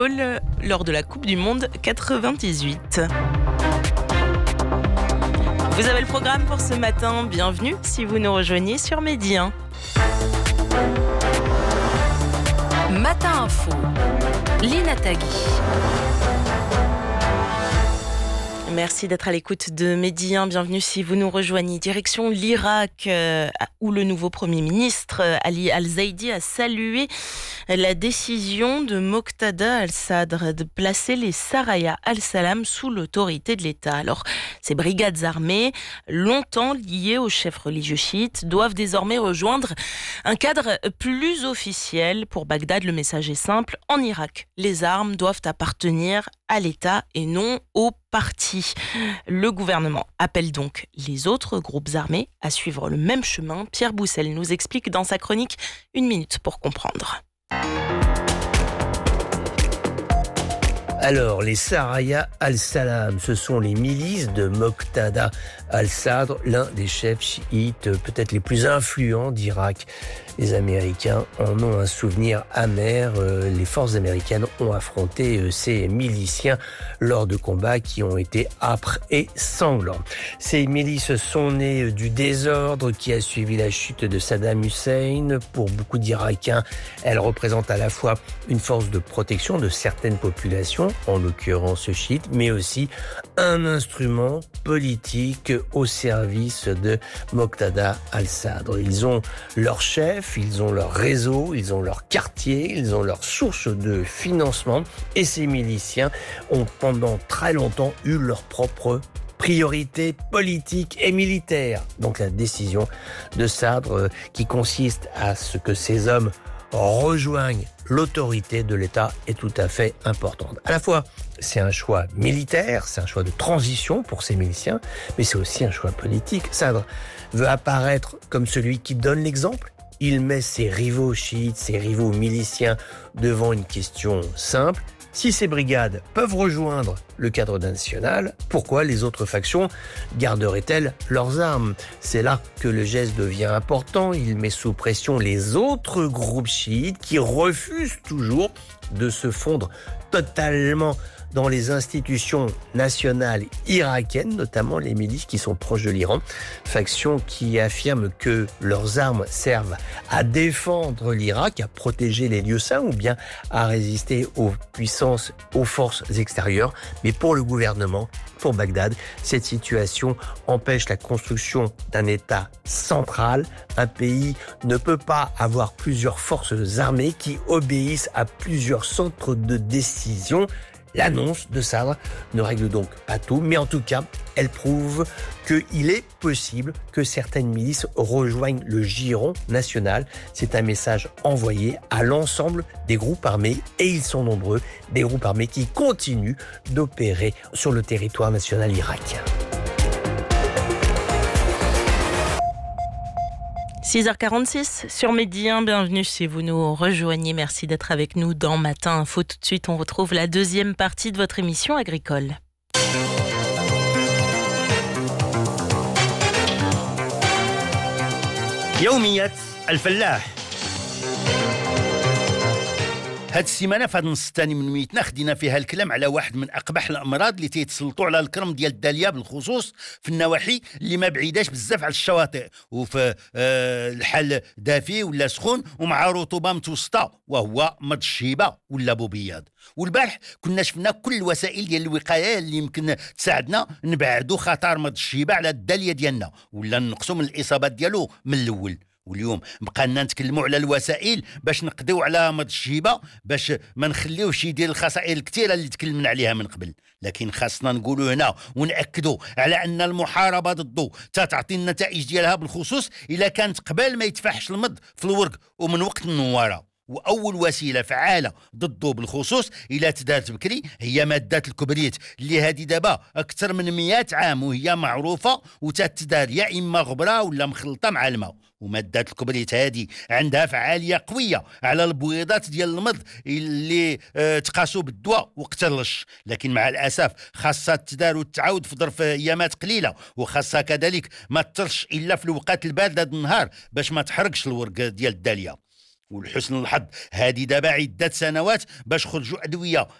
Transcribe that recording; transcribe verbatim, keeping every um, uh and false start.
Lors de la Coupe du Monde quatre-vingt-dix-huit. Vous avez le programme pour ce matin, bienvenue si vous nous rejoignez sur Midi un. Matin Info, Lina Tagui. Merci d'être à l'écoute de Midi un. Bienvenue si vous nous rejoignez. Direction l'Irak, euh, où le nouveau Premier ministre Ali Al-Zaidi a salué la décision de Moqtada al-Sadr de placer les Saraya al-Salam sous l'autorité de l'État. Alors, ces brigades armées, longtemps liées aux chefs religieux chiites, doivent désormais rejoindre un cadre plus officiel. Pour Bagdad, le message est simple. En Irak, les armes doivent appartenir à l'État et non au parti. Le gouvernement appelle donc les autres groupes armés à suivre le même chemin. Pierre Boussel nous explique dans sa chronique Une minute pour comprendre. Alors, les Saraya al-Salam, ce sont les milices de Moqtada al-Sadr, l'un des chefs chiites peut-être les plus influents d'Irak. Les Américains en ont un souvenir amer. Les forces américaines ont affronté ces miliciens lors de combats qui ont été âpres et sanglants. Ces milices sont nées du désordre qui a suivi la chute de Saddam Hussein. Pour beaucoup d'Irakiens, elles représentent à la fois une force de protection de certaines populations, en l'occurrence chiites, mais aussi un instrument politique au service de Moqtada al-Sadr. Ils ont leur chef, ils ont leur réseau, ils ont leur quartier, ils ont leur source de financement, et ces miliciens ont pendant très longtemps eu leur propre priorité politique et militaire. Donc la décision de Sadr euh, qui consiste à ce que ces hommes rejoignent l'autorité de l'État est tout à fait importante. À la fois, c'est un choix militaire, c'est un choix de transition pour ces miliciens, mais c'est aussi un choix politique. Sadr veut apparaître comme celui qui donne l'exemple. Il met ses rivaux chiites, ses rivaux miliciens devant une question simple. Si ces brigades peuvent rejoindre le cadre national, pourquoi les autres factions garderaient-elles leurs armes ? C'est là que le geste devient important. Il met sous pression les autres groupes chiites qui refusent toujours de se fondre totalement dans les institutions nationales irakiennes, notamment les milices qui sont proches de l'Iran, factions qui affirment que leurs armes servent à défendre l'Irak, à protéger les lieux saints ou bien à résister aux puissances, aux forces extérieures. Mais pour le gouvernement, pour Bagdad, cette situation empêche la construction d'un État central. Un pays ne peut pas avoir plusieurs forces armées qui obéissent à plusieurs centres de décision. L'annonce de Sadr ne règle donc pas tout, mais en tout cas, elle prouve qu'il est possible que certaines milices rejoignent le giron national. C'est un message envoyé à l'ensemble des groupes armés, et ils sont nombreux, des groupes armés qui continuent d'opérer sur le territoire national irakien. six heures quarante-six sur Midi un, bienvenue si vous nous rejoignez. Merci d'être avec nous dans Matin Info. Tout de suite, on retrouve la deuxième partie de votre émission agricole. يوميات الفلاح. هاد السيمانه في هاد النص الثاني من ميتنا خدينا فيها الكلام على واحد من اقبح الامراض اللي تيتسلطوا على الكرم ديال الداليه بالخصوص في النواحي اللي ما بعيداش بزاف على الشواطئ وفي آه الحال دافي ولا سخون ومع رطوبه متوسطه، وهو مرض الشيبه ولا بوبياض. والبارح كنا شفنا كل الوسائل ديال الوقايه اللي يمكن تساعدنا نبعدوا خطر مرض الشيبه على الداليه ديالنا ولا نقصوا من الاصابات ديالو من الاول. واليوم بقى لنا نتكلموا على الوسائل باش نقضيو على مرض الشيبه، باش ما نخليوش يدير الخسائر الكثيره اللي تكلمنا عليها من قبل. لكن خاصنا نقولوا هنا ونأكدوا على ان المحاربه ضده تتعطي النتائج ديالها، بالخصوص الا كانت قبل ما يتفحش المرض في الورق ومن وقت النواره. واول وسيله فعاله ضده بالخصوص الى تدارت بكري هي ماده الكبريت، اللي هذه دابا اكثر من مئة عام وهي معروفه وتتدار يا اما غبره ولا مخلطه مع الماء. ومادة الكبريت هذه عندها فعالية قوية على البويضات ديال المرض اللي اه تقاسوا بالدواء وقت الرش، لكن مع الأسف خاصها تدار وتعاود في ظرف أيامات قليلة، وخاصها كذلك ما ترش إلا في الوقت الباردة النهار باش ما تحرقش الورق ديال الدالية. ولحسن الحظ هذه دابا عده سنوات باش خرجوا ادويه